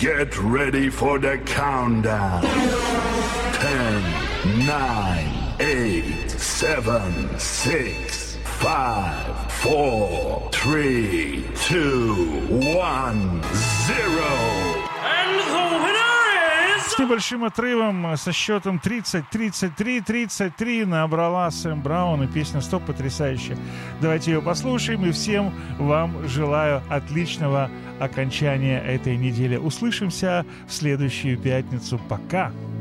Get ready for the countdown. 10, 9, 8, 7, 6, 5, 4, 3, 2, 1, 0. And the winner is... С небольшим отрывом со счетом 30-33-33 набрала Сэм Браун, и песня «Стоп» потрясающая. Давайте ее послушаем, и всем вам желаю отличного окончания этой недели. Услышимся в следующую пятницу. Пока!